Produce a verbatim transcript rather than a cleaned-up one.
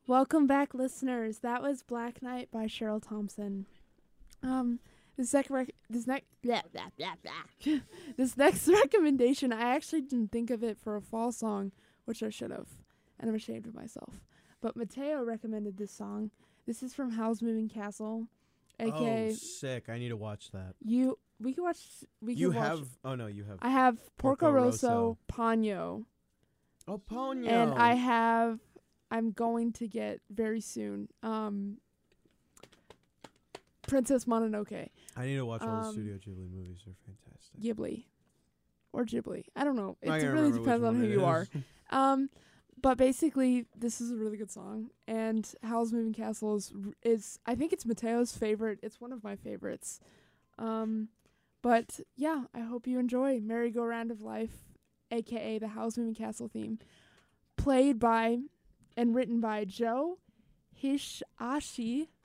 Welcome back, listeners. That was Black Knight by Cheryl Thompson. Um, this next rec- this next blah, blah, blah, blah. This next recommendation, I actually didn't think of it for a fall song, which I should have, and I'm ashamed of myself. But Mateo recommended this song. This is from Howl's Moving Castle, aka Oh, sick! I need to watch that. you. We can watch. We can You watch. have? Oh no, you have. I have Porco, Porco Rosso, Rosso. Ponyo, Oh, Ponyo. and I have. I'm going to get very soon. Um, Princess Mononoke, I need to watch all the um, Studio Ghibli movies. They're fantastic. Ghibli, or Ghibli. I don't know. It I can't really remember which depends on one who it you is. are. Um, but basically, this is a really good song, and Howl's Moving Castle is, r- is I think it's Mateo's favorite. It's one of my favorites. Um, but yeah, I hope you enjoy Merry Go Round of Life, aka the Howl's Moving Castle theme, played by and written by Joe Hisaishi